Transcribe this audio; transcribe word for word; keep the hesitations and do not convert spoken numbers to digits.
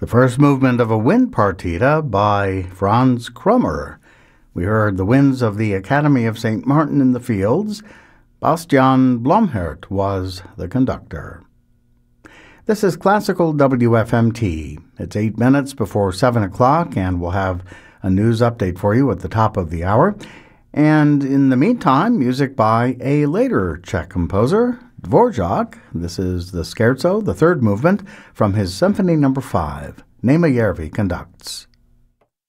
The first movement of a wind partita by Franz Krummer. We heard the winds of the Academy of Saint Martin in the Fields. Bastian Blomhert was the conductor. This is Classical W F M T. It's eight minutes before seven o'clock, and we'll have a news update for you at the top of the hour. And in the meantime, music by a later Czech composer, Dvorak. This is the Scherzo, the third movement, from his Symphony Number five. Nema Järvi conducts.